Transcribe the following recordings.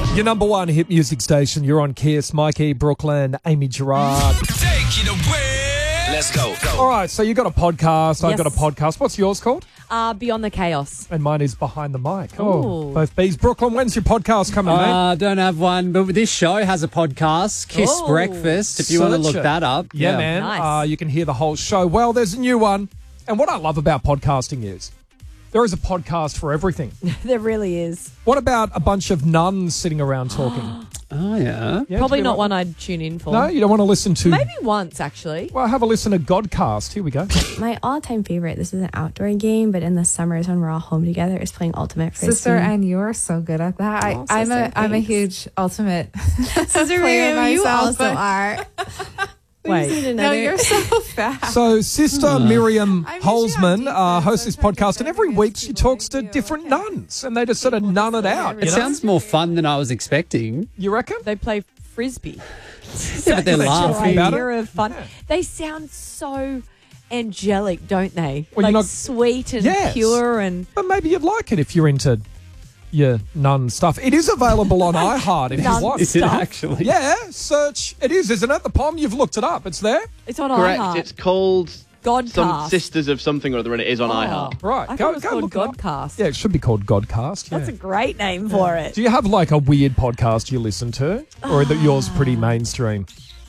Your number one hit music station. You're on Kiss. Mikey, Brooklyn, Amy Gerard. Take it away. Let's go. All right, so you got a podcast. I Yes. got a podcast. What's yours called? Beyond the Chaos. And mine is Behind the Mic. Ooh. Both B's. Brooklyn, when's your podcast coming, mate? I don't have one, but this show has a podcast, Kiss Oh. Breakfast, if you want to Search look it. that up. Yeah, man. Nice. You can hear the whole show. Well, there's a new one. And what I love about podcasting is there is a podcast for everything. There really is. What about a bunch of nuns sitting around talking? Oh, yeah. Yeah, Probably do you not like- one I'd tune in for. No, you don't want to listen to... Maybe once, actually. Well, have a listen to Godcast. Here we go. My all-time favorite, this is an outdoor game, but in the summers when we're all home together, is playing Ultimate Frisbee. Sister, and you're so good at that. Oh, I'm sister, a thanks. huge Ultimate Sister player Miriam, you myself, also but- are. Wait. No, you're so fast. So, Sister Miriam I miss Holzman you on hosts this defense. I'm trying podcast, to and every get week she people talks like to you. different Okay. nuns, and they just sort of nun it out. It You know? sounds more fun than I was expecting. You reckon? They play Frisbee. Yeah, but they're They talk laughing. about Idea it. of fun. They sound so angelic, don't they? Well, like you're not- sweet and Yes. pure and... But maybe you'd like it if you're into your nun stuff. It is available on iHeart if you Nun want. Is it Stuff. actually? Yeah, search. It is, isn't it? The Palm, you've looked it up. It's there. It's on Correct. iHeart. It's called some Godcast. Sisters of something or other, and it is on iHeart. Right. I go thought it was called look it up. Godcast. Yeah, it should be called Godcast. Yeah. That's a great name for it. Do you have like a weird podcast you listen to? Or that yours pretty mainstream?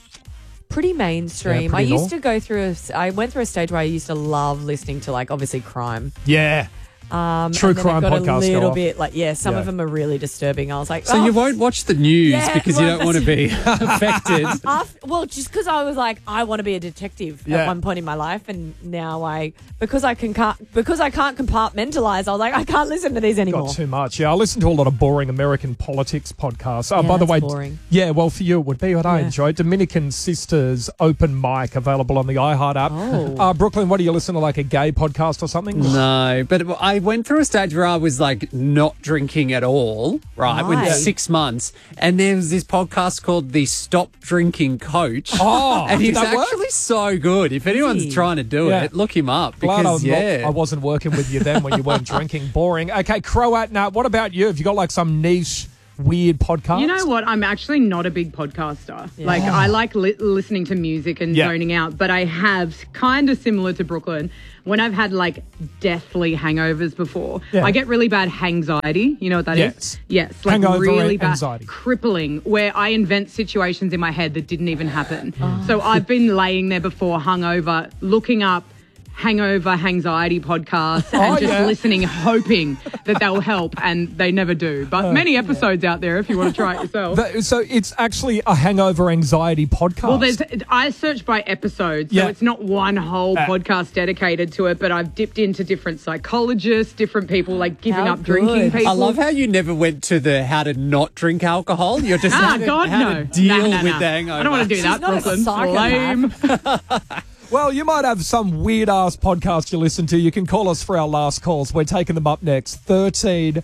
Pretty mainstream. Yeah, pretty I used normal. to go through I went through a stage where I used to love listening to, like, obviously crime. Yeah. True and then crime it got podcast a go little off. bit like, some Yeah. of them are really disturbing. I was like, So you won't watch the news Yeah, because you well, don't want to be affected. well, just because I was like, I want to be a detective Yeah. at one point in my life, and now because I can't compartmentalize, I was like, I can't listen to these anymore. Got too much. Yeah, I listen to a lot of boring American politics podcasts. Oh, Yeah, by the that's way, boring. yeah, well, for you it would be what I Yeah. enjoy. Dominican Sisters Open Mic available on the iHeart app. Oh. Brooklyn, what do you listen to, like a gay podcast or something? No, but I went through a stage where I was like not drinking at all, right, with Nice. 6 months. And there was this podcast called The Stop Drinking Coach. Oh, and did he's that work? actually so good. If anyone's he? trying to do Yeah. it, look him up. Glad Because, I wasn't working with you then when you weren't drinking. Boring. Okay, Croat, now, what about you? Have you got like some niche, weird podcast? You know what? I'm actually not a big podcaster. Like, I like listening to music and Yeah. zoning out, but I have, kind of similar to Brooklyn, when I've had like deathly hangovers before, Yeah. I get really bad hangxiety. You know what that is? Yes. Yes. Like Hangover really bad, anxiety. crippling, where I invent situations in my head that didn't even happen. Oh. So I've been laying there before hungover, looking up hangover anxiety podcasts and just yeah. listening, hoping that they'll help, and they never do. But many episodes out there if you want to try it yourself. So it's actually a hangover anxiety podcast. Well, I search by episodes, Yeah. so it's not one whole podcast dedicated to it, but I've dipped into different psychologists, different people like giving How up drinking good. people. I love how you never went to the how to not drink alcohol. You're just how to, God, how no. to deal Nah. with the hangover. I don't want to do She's that, not a Brooklyn. psychopath. Lame. Well, you might have some weird-ass podcast you listen to. You can call us for our last calls. We're taking them up next. 13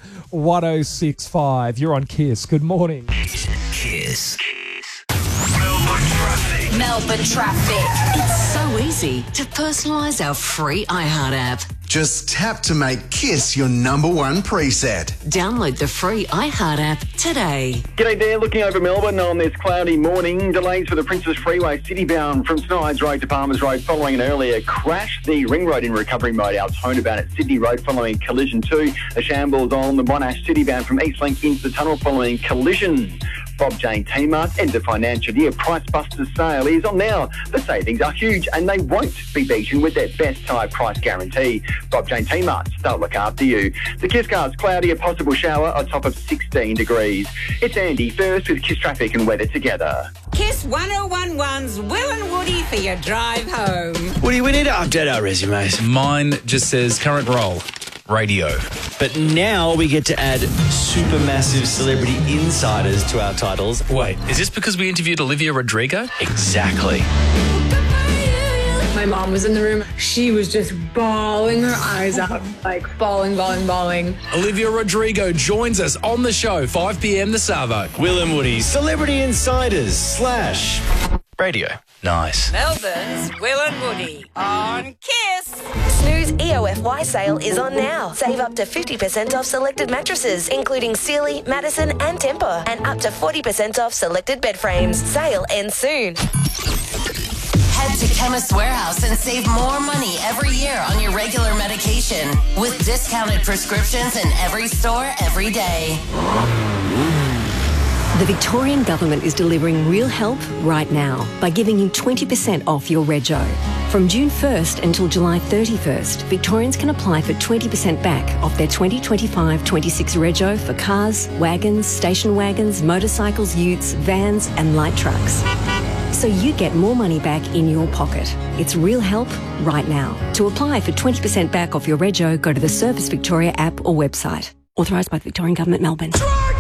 1065. You're on Kiss. Good morning. Kiss. Melbourne traffic. Melbourne traffic. It's so easy to personalise our free iHeart app. Just tap to make Kiss your number one preset. Download the free iHeart app today. G'day there, looking over Melbourne on this cloudy morning. Delays for the Princess Freeway citybound from Snides Road to Palmers Road following an earlier crash. The Ring Road in recovery mode Altona bound at Sydney Road following collision 2. A shambles on the Monash citybound from Eastlink into the tunnel following collision. Bob Jane T-Mart, end of financial year Price Busters sale is on now. The savings are huge and they won't be beaten with their best high price guarantee. Bob Jane T-Mart, they'll look after you. The Kiss car's cloudy, a possible shower, a top of 16 degrees. It's Andy first with Kiss traffic and weather together. Kiss 1011's Will and Woody for your drive home. Woody, we need to update our resumes. Mine just says current role, radio. But now we get to add supermassive celebrity insiders to our titles. Wait, is this because we interviewed Olivia Rodrigo? Exactly. My mom was in the room. She was just bawling her eyes out, like bawling. Olivia Rodrigo joins us on the show, 5 p.m. the Savo. Will and Woody, celebrity insiders / Radio. Nice. Melbourne's Will and Woody on Kiss. Snooze Snooze EOFY sale is on now. Save up to 50% off selected mattresses, including Sealy, Madison and Tempur, and up to 40% off selected bed frames. Sale ends soon. Head to Chemist Warehouse and save more money every year on your regular medication with discounted prescriptions in every store every day. The Victorian Government is delivering real help right now by giving you 20% off your rego. From June 1st until July 31st, Victorians can apply for 20% back off their 2025-26 rego for cars, wagons, station wagons, motorcycles, utes, vans and light trucks. So you get more money back in your pocket. It's real help right now. To apply for 20% back off your rego, go to the Service Victoria app or website. Authorised by the Victorian Government, Melbourne.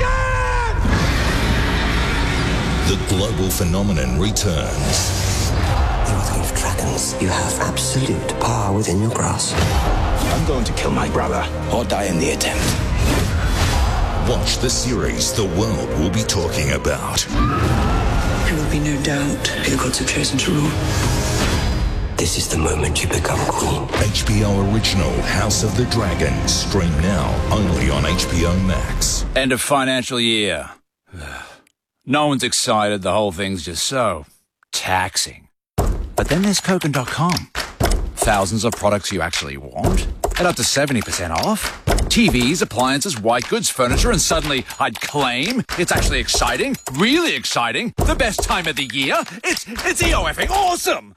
The global phenomenon returns. You are the king of dragons. You have absolute power within your grasp. I'm going to kill my brother or die in the attempt. Watch the series the world will be talking about. There will be no doubt who the gods have chosen to rule. This is the moment you become queen. HBO original House of the Dragon. Stream now only on HBO Max. End of financial year. No one's excited. The whole thing's just so taxing. But then there's Kogan.com. Thousands of products you actually want at up to 70% off. TVs, appliances, white goods, furniture, and suddenly I'd claim it's actually exciting, really exciting, the best time of the year. It's EOFing awesome.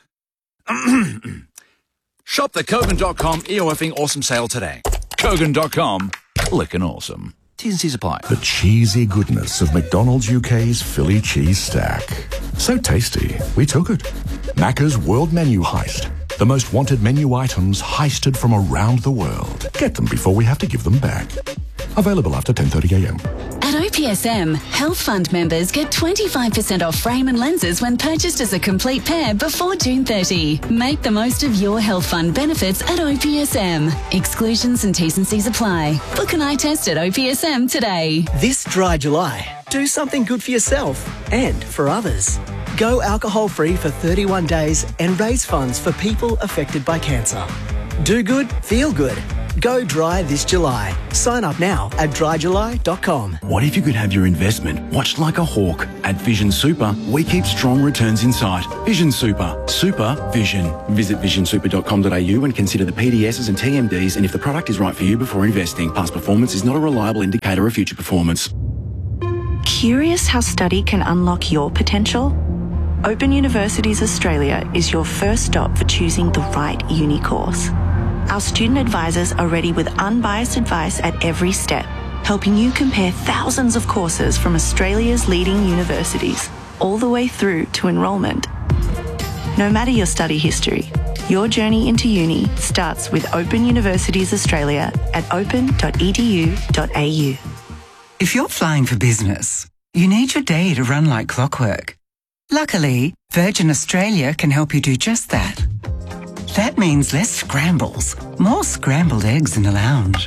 Shop the Kogan.com EOFing awesome sale today. Kogan.com, clickin' awesome. T's and C's apply. The cheesy goodness of McDonald's UK's Philly cheese stack. So tasty, we took it. Macca's World Menu Heist. The most wanted menu items heisted from around the world. Get them before we have to give them back. Available after 10:30am. At OPSM, Health Fund members get 25% off frame and lenses when purchased as a complete pair before June 30. Make the most of your Health Fund benefits at OPSM. Exclusions and T's and C's apply. Book an eye test at OPSM today. This dry July, do something good for yourself and for others. Go alcohol-free for 31 days and raise funds for people affected by cancer. Do good, feel good. Go dry this July. Sign up now at dryjuly.com. What if you could have your investment watched like a hawk? At Vision Super, we keep strong returns in sight. Vision Super. Super Vision. Visit visionsuper.com.au and consider the PDSs and TMDs and if the product is right for you before investing. Past performance is not a reliable indicator of future performance. Curious how study can unlock your potential? Open Universities Australia is your first stop for choosing the right uni course. Our student advisors are ready with unbiased advice at every step, helping you compare thousands of courses from Australia's leading universities, all the way through to enrolment. No matter your study history, your journey into uni starts with Open Universities Australia at open.edu.au. If you're flying for business, you need your day to run like clockwork. Luckily, Virgin Australia can help you do just that. That means less scrambles, more scrambled eggs in the lounge.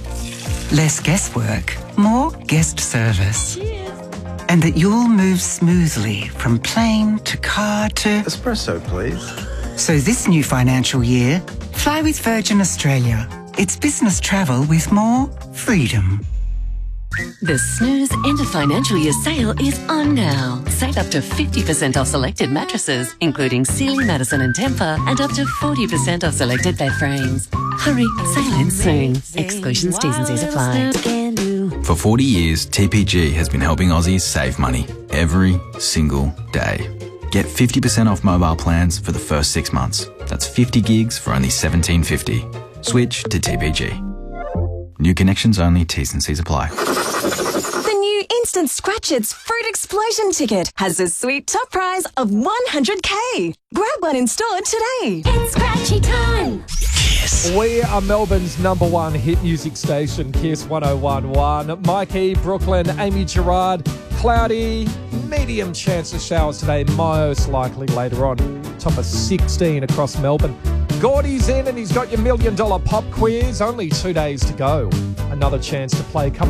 Less guesswork, more guest service. And that you'll move smoothly from plane to car to... Espresso, please. So this new financial year, fly with Virgin Australia. It's business travel with more freedom. The Snooze End of Financial Year sale is on now. Save up to 50% off selected mattresses, including Sealy, Madison and Tempur, and up to 40% off selected bed frames. Hurry, sale ends soon. Exclusions, T's and C's apply. For 40 years, TPG has been helping Aussies save money every single day. Get 50% off mobile plans for the first 6 months. That's 50 gigs for only $17.50. Switch to TPG. New connections only, T's and C's apply. The new Instant Scratch It's Fruit Explosion ticket has a sweet top prize of $100K. Grab one in store today. It's Scratchy time. Yes. We are Melbourne's #1 hit music station, Kiss 101.1. Mikey, Brooklyn, Amy Gerard, cloudy, medium chance of showers today, most likely later on. Top of 16 across Melbourne. Gordy's in and he's got your $1 million pop quiz. Only 2 days to go. Another chance to play.